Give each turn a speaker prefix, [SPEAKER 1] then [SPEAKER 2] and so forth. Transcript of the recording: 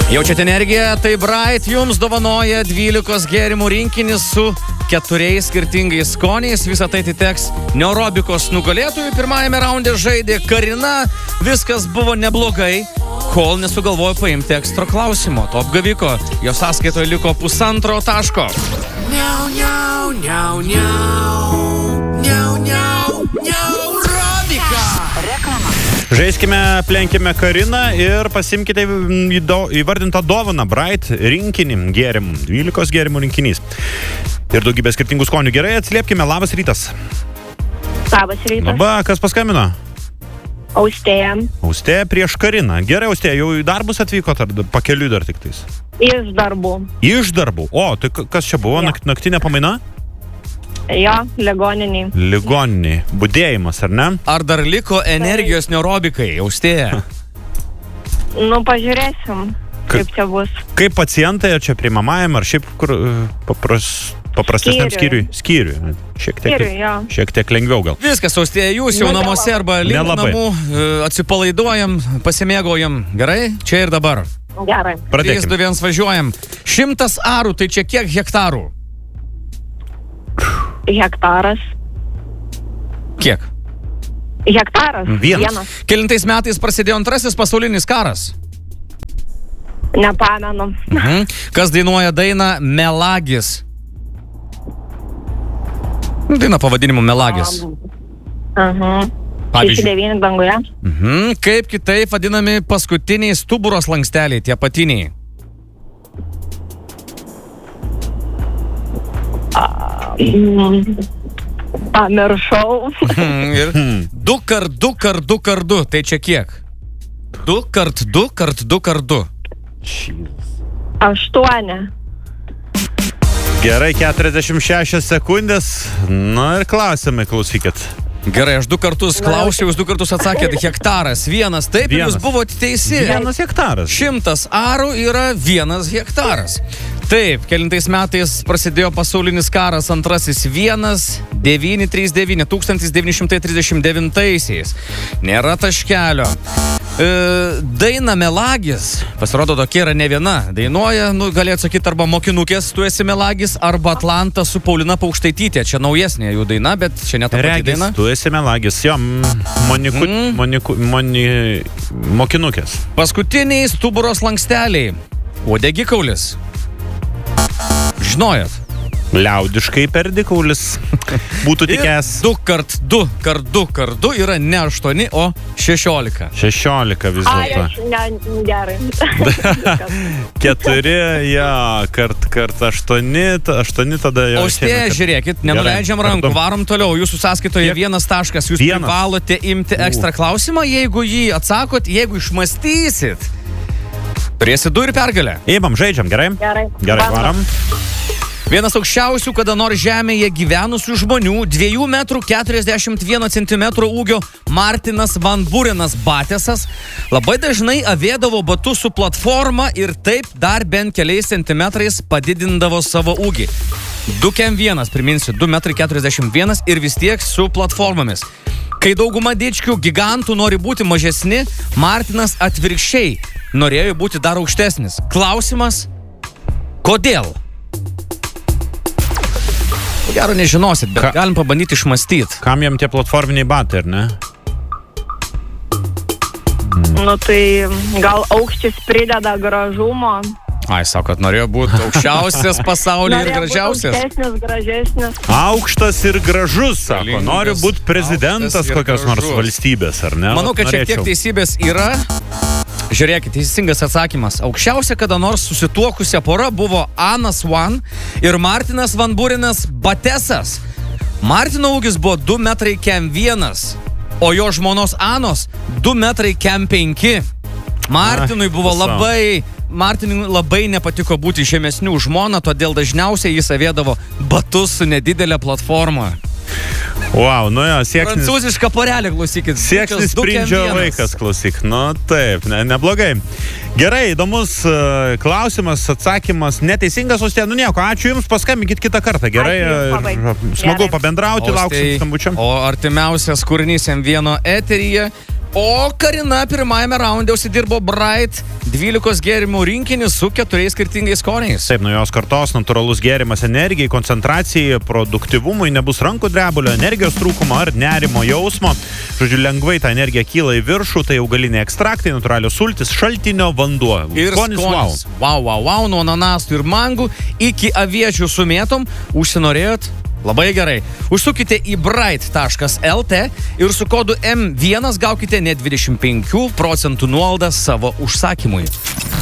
[SPEAKER 1] Jaučiate energiją? Tai Bright jums dovanoja 12 gėrimų rinkinį su 4 skirtingais skoniais. Visą tai atiteks neurobikos nugalėtojų. Pirmajame raunde žaidė Karina. Viskas buvo neblogai, kol nesugalvojo paimti ekstra klausimo. Top gaviko. Jo sąskaitoje liko 1,5 taško.
[SPEAKER 2] Niau, niau, niau, niau. Niau, niau, niau, Robika.
[SPEAKER 3] Reklama.
[SPEAKER 4] Žaiskime, aplenkime Kariną ir pasimkite įvardintą dovaną Bright rinkinį gėrimų. 12 gėrimų rinkinys. Ir daugybė skirtingų skonių. Gerai, atsiliepkime. Labas rytas.
[SPEAKER 5] Labas rytas.
[SPEAKER 4] Labą, kas paskambino?
[SPEAKER 5] Austėja.
[SPEAKER 4] Austėja prieš Kariną. Gerai, Austėja, jau į darbus atvyko, ar pakeliui dar tik tais?
[SPEAKER 5] Iš darbų.
[SPEAKER 4] Iš darbų. O, tai kas čia buvo? Naktinė pamaina?
[SPEAKER 5] Jo, ligoniniai.
[SPEAKER 4] Ligoniniai. Budėjimas, ar ne?
[SPEAKER 1] Ar dar liko energijos neurobikai, Austėja?
[SPEAKER 5] Nu, pažiūrėsim, kaip čia bus.
[SPEAKER 4] Kaip pacientai, ar čia priimamajam, ar šiaip kur paprastesniam skyriui? Skyriui. Šiek tiek lengviau gal.
[SPEAKER 1] Viskas, Austėja, jūs jau namuose arba link namų atsipalaiduojam, pasimėgaujam. Gerai? Čia ir dabar.
[SPEAKER 5] Gerai.
[SPEAKER 1] 3, 2, 1 važiuojam. 100 arų, tai čia kiek hektarų?
[SPEAKER 5] Hektaras.
[SPEAKER 1] Kiek?
[SPEAKER 5] Hektaras. Vienas.
[SPEAKER 1] Kelintais metais prasidėjo Antrasis pasaulinis karas?
[SPEAKER 5] Nepamenu.
[SPEAKER 1] Kas dainuoja dainą Melagis? Daina pavadinimu Melagis.
[SPEAKER 5] Pavyzdžiui. 69 danguje.
[SPEAKER 1] Kaip kitaip vadinami paskutiniai stuburo slanksteliai, tie apatiniai?
[SPEAKER 5] Pamiršau.
[SPEAKER 1] Ir 2x2x2x2, tai čia kiek? 2x2x2x2.
[SPEAKER 5] 8.
[SPEAKER 4] Gerai, 46 sekundės. Na ir klausimai, klausykit.
[SPEAKER 1] Gerai, aš 2 kartus klausiau, jūs 2 kartus atsakėte hektaras. Vienas, taip, jūs buvote teisi.
[SPEAKER 4] 1 hektaras.
[SPEAKER 1] 100 arų yra 1 hektaras. Taip, kelintais metais prasidėjo pasaulinis karas, antrasis 1939. Nėra taškelio. Daina Melagis, pasirodo, tokia yra ne viena. Dainuoja, galėtų sakyti, arba Mokinukės, tu esi Melagis, arba Atlanta su Paulina Paukštaitytė. Čia naujesnė jų daina, bet čia ne ta pati daina.
[SPEAKER 4] Tu esi Melagis, jo, Mokinukės.
[SPEAKER 1] Paskutiniai stuburo slanksteliai. Uodegikaulis. Žinojot?
[SPEAKER 4] Liaudiškai perdikaulis būtų tikęs.
[SPEAKER 1] 2x2x2x2 yra ne 8, o 16.
[SPEAKER 4] 16 vis dėlto.
[SPEAKER 5] Gerai.
[SPEAKER 4] 4, ja, kart 8 tada jau.
[SPEAKER 1] Austėja, žiūrėkit, nenuleidžiam rankų, varom toliau. Jūsų sąskaitoje 1 taškas, jūs privalote imti ekstra klausimą, jeigu jį atsakot, jeigu išmąstysit. Turėsi 2 ir pergalę.
[SPEAKER 4] Įmam, žaidžiam, gerai? Gerai, varam.
[SPEAKER 1] Vienas aukščiausių kada nors žemėje gyvenusių žmonių, 2,41 cm ūgio Martinas Van Burenas Batesas, labai dažnai avėdavo batus su platforma ir taip dar bent keliais centimetrais padidindavo savo ūgį. 2,1, priminsiu, 2,41 m ir vis tiek su platformomis. Kai dauguma dičkių gigantų nori būti mažesni, Martinas atvirkščiai norėjo būti dar aukštesnis. Klausimas, kodėl? Gero nežinosit, bet galim pabandyti išmąstyti.
[SPEAKER 4] Kam jam tie platforminiai batai, ar ne?
[SPEAKER 5] Nu tai gal aukštis prideda gražumo.
[SPEAKER 1] Ai, sako, kad norėjo būti aukščiausias pasaulyje ir gražiausias.
[SPEAKER 5] Aukštesnis, gražesnis.
[SPEAKER 4] Aukštas ir gražus, sako. Noriu būti prezidentas kokios nors valstybės, ar ne?
[SPEAKER 1] Manau, kad šiek tiek teisybės yra. Žiūrėkit, teisingas atsakymas. Aukščiausia kada nors susituokusia pora buvo Anna Swan ir Martinas Van Burenas Batesas. Martino ūgis buvo 2,1 m, o jo žmonos Anos 2,5 m. Martinui labai nepatiko būti žemesnių už žmoną, todėl dažniausiai jis avėdavo batus su nedidelė platforma.
[SPEAKER 4] Wow, nu jo, sieksnis.
[SPEAKER 1] Prancūziška porelė, klausykit.
[SPEAKER 4] Sieksnis sprindžio vaikas, klausyk. Nu taip, neblogai. Gerai, įdomus klausimas, atsakymas, neteisingas, Austėja. Nu nieko, ačiū Jums, paskambinkit kitą kartą. Gerai, smagu pabendrauti, lauksim skambučio.
[SPEAKER 1] O artimiausias kūrinys M1 eteryje O Karina pirmajame raunde užsidirbo Bright 12 gėrimų rinkinį su 4 skirtingais skoniais.
[SPEAKER 4] Taip, nuo jos kartos natūralus gėrimas energijai, koncentracijai, produktyvumui, nebus rankų drebulio, energijos trūkumo ar nerimo jausmo. Žodžiu, lengvai ta energija kyla į viršų, tai augaliniai ekstraktai, natūralios sultis, šaltinio vanduo.
[SPEAKER 1] Ir skonis. Wow, nuo ananasų ir mangų iki aviečių su mėtom. Užsinorėjot? Labai gerai. Užsukite į bright.lt ir su kodu M1 gaukite net 25% nuolaidą savo užsakymui.